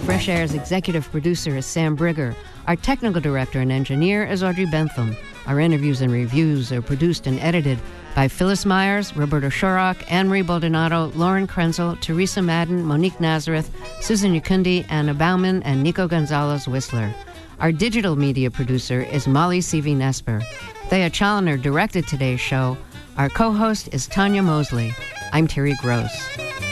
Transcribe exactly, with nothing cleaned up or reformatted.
Fresh Air's executive producer is Sam Brigger. Our technical director and engineer is Audrey Bentham. Our interviews and reviews are produced and edited by Phyllis Myers, Roberta Shorrock, Anne-Marie Baldonado, Lauren Krenzel, Teresa Madden, Monique Nazareth, Susan Yukundi, Anna Bauman, and Nico Gonzalez-Whistler. Our digital media producer is Molly Seavey-Nesper. Thea Challoner directed today's show. Our co-host is Tanya Mosley. I'm Terry Gross.